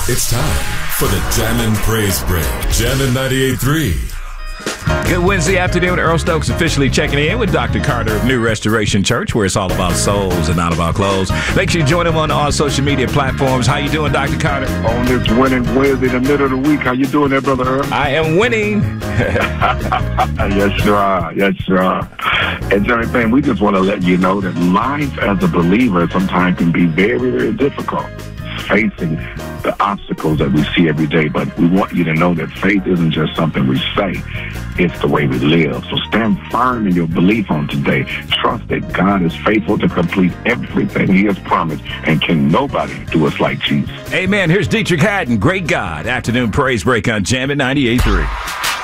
It's time for the Jammin' Praise Break. Jammin' 98.3. Good Wednesday afternoon. Earl Stokes officially checking in with Dr. Carter of New Restoration Church, where it's all about souls and not about clothes. Make sure you join him on all social media platforms. How you doing, Dr. Carter? On this winning Wednesday, the middle of the week. How you doing there, Brother Earl? I am winning. Yes, sir. Yes, sir. And Jerry Payne, we just want to let you know that life as a believer sometimes can be very, very difficult, facing the obstacles that we see every day. But we want you to know that faith isn't just something we say, it's the way we live. So stand firm in your belief on today. Trust that God is faithful to complete everything he has promised, and can nobody do us like Jesus. Amen. Here's Dietrich Haddon, Great God. Afternoon Praise Break on Jammin' 98.3.